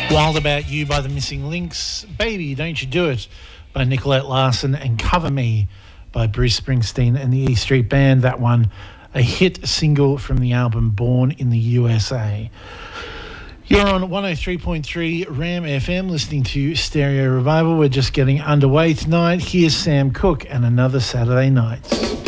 Wild About You by the Missing Links, Baby Don't You Do It by Nicolette Larson, and Cover Me by Bruce Springsteen and the E Street Band. That one, a hit single from the album Born in the USA. You're on 103.3 Ram FM listening to Stereo Revival. We're just getting underway tonight. Here's Sam Cooke and Another Saturday Night.